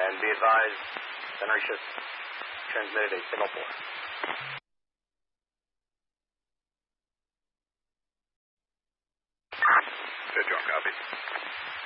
And be advised, Cenarius transmitted a signal for. Good, John, copy.